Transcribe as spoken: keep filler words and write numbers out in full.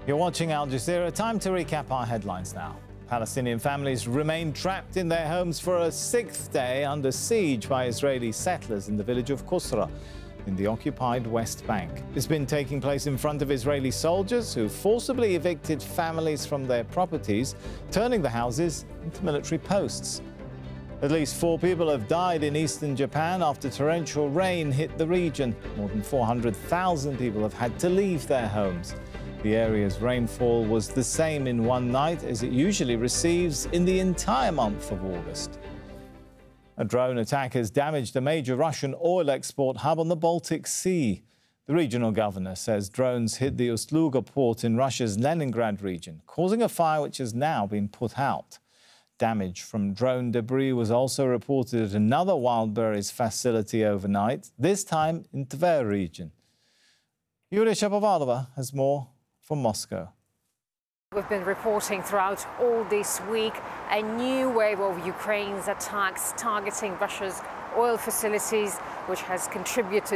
You're watching Al Jazeera. Time to recap our headlines now. Palestinian families remain trapped in their homes for a sixth day under siege by Israeli settlers in the village of Qusra in the occupied West Bank. It's been taking place in front of Israeli soldiers who forcibly evicted families from their properties, turning the houses into military posts. At least four people have died in eastern Japan after torrential rain hit the region. More than four hundred thousand people have had to leave their homes. The area's rainfall was the same in one night as it usually receives in the entire month of August. A drone attack has damaged a major Russian oil export hub on the Baltic Sea. The regional governor says drones hit the Ust-Luga port in Russia's Leningrad region, causing a fire which has now been put out. Damage from drone debris was also reported at another Wildberries facility overnight, this time in Tver region. Yulia Shapovalova has more from Moscow. We've been reporting throughout all this week a new wave of Ukraine's attacks targeting Russia's oil facilities, which has contributed